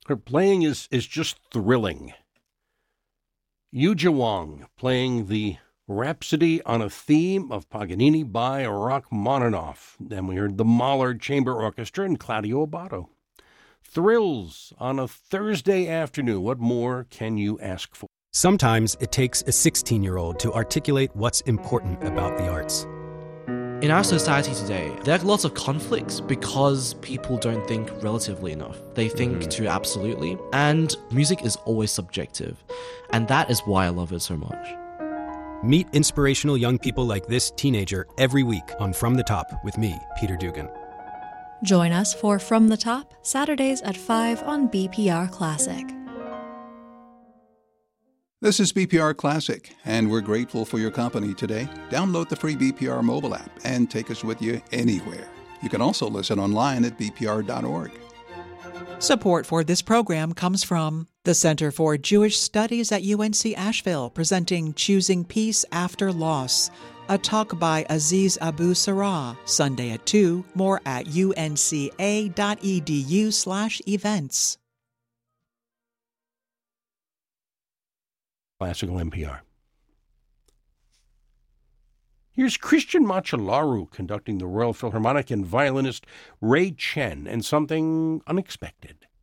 Her playing is just thrilling. Yuja Wang playing the Rhapsody on a Theme of Paganini by Rachmaninoff. Then we heard the Mahler Chamber Orchestra and Claudio Abbado. Thrills on a Thursday afternoon. What more can you ask for? Sometimes it takes a 16-year-old to articulate what's important about the arts. In our society today, there are lots of conflicts because people don't think relatively enough. They think too absolutely, and music is always subjective. And that is why I love it so much. Meet inspirational young people like this teenager every week on From the Top with me, Peter Dugan. Join us for From the Top, Saturdays at 5 on BPR Classic. This is BPR Classic, and we're grateful for your company today. Download the free BPR mobile app and take us with you anywhere. You can also listen online at bpr.org. Support for this program comes from the Center for Jewish Studies at UNC Asheville, presenting Choosing Peace After Loss, a talk by Aziz Abu Sarah, Sunday at 2, more at unca.edu/events. Classical NPR. Here's Christian Machalaru conducting the Royal Philharmonic and violinist Ray Chen and something unexpected.